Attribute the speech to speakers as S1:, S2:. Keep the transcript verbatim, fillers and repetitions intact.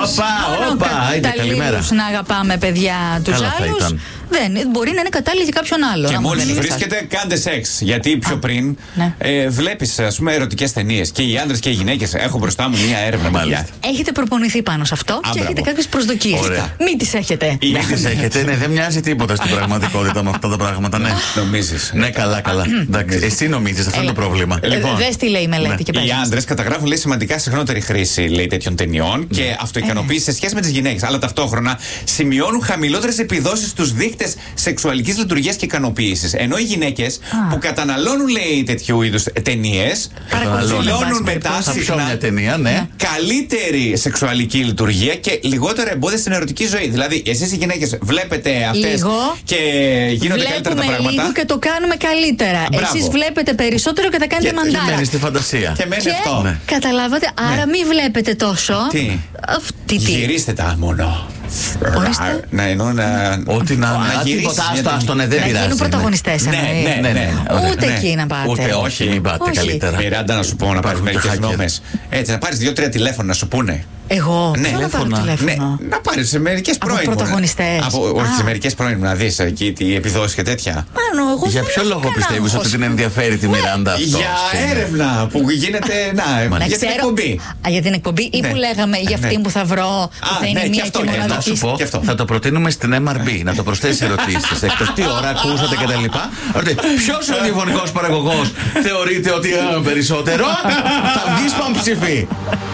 S1: Όπα, όπα. Άιντε, καλημέρα.
S2: Να αγαπάμε παιδιά τους άλλους. Δεν, μπορεί να είναι κατάλληλη για κάποιον άλλο.
S3: Και μόλις βρίσκεται, κάντε σεξ. Γιατί πιο Α, πριν ναι. ε, βλέπεις, ας πούμε, ερωτικές ταινίες. Και οι άντρες και οι γυναίκες. Έχω μπροστά μου μία έρευνα. Μάλιστα.
S2: Έχετε προπονηθεί πάνω σε αυτό. Α, και έχετε κάποιες προσδοκίες. Μην τις έχετε.
S1: Μην τις έχετε. Ναι, δεν μοιάζει τίποτα στην πραγματικότητα με αυτά τα πράγματα. Ναι,
S3: νομίζεις.
S1: Ναι, καλά, καλά. Εσύ νομίζεις, αυτό είναι το πρόβλημα.
S2: Δες τι λέει η μελέτη και πες.
S3: Οι άντρες καταγράφουν, λέει, σημαντικά συχνότερη χρήση, λέει, τέτοιων ταινιών και αυτοικανοποίηση σε σχέση με τις γυναίκες. Αλλά ταυτόχρονα σημειώνουν χαμηλότερες επιδόσεις στους δείκτες σεξουαλικής λειτουργίας και ικανοποίησης. Ενώ οι γυναίκες που καταναλώνουν, λέει, τέτοιου είδους ταινίες, δηλώνουν μετά συχνά
S1: ταινία, ναι.
S3: καλύτερη σεξουαλική λειτουργία και λιγότερα εμπόδια στην ερωτική ζωή. Δηλαδή, εσείς οι γυναίκες βλέπετε αυτές λίγο, και γίνονται καλύτερα τα πράγματα.
S2: Λίγο και το κάνουμε καλύτερα. Εσείς βλέπετε περισσότερο και τα κάνετε μαντάρα.
S1: Και μένει στη φαντασία.
S3: Και μένει αυτό.
S2: Ναι. Καταλάβατε, άρα ναι. μην βλέπετε τόσο.
S3: Τι.
S2: Αυτή, τι.
S3: Γυρίστε τα μόνο.
S2: Ορίστε.
S3: Να εννοώ να.
S1: Ό,τι να
S3: γυρίσει.
S1: Άστον, δεν πειράζει.
S2: Να γίνουν πρωταγωνιστές.
S3: Ναι, ναι, ναι.
S2: Ούτε εκεί να πάτε.
S1: Ούτε όχι, μην πάτε καλύτερα.
S3: Μιράντα, να σου πω να πάρεις μερικές γνώμες. Έτσι, να πάρεις δύο-τρία τηλέφωνα να σου πούνε.
S2: Εγώ
S3: ναι,
S2: να πάρω τηλέφωνο.
S3: Ναι, να πάρεις σε μερικές πρώην.
S2: Από πρωταγωνιστές.
S3: Όχι, σε μερικές πρώην να δεις εκεί τι επιδόσεις και τέτοια.
S2: Μάνο, εγώ
S1: για ποιο λόγο πιστεύεις ότι την ενδιαφέρει τη Μιράντα αυτό?
S3: Για έρευνα που γίνεται. Να, για την εκπομπή.
S2: Για την εκπομπή ή που λέγαμε για αυτή που θα βρω. Που θα είναι μία και μοναδική.
S1: Να σου πω, θα το προτείνουμε στην εμ αρ μπι να το προσθέσει ερωτήσεις. Εκτός τι ώρα ακούσατε κτλ. Ποιος ραδιοφωνικός παραγωγός θεωρείτε ότι περισσότερο? Θα βγεις πανψηφί.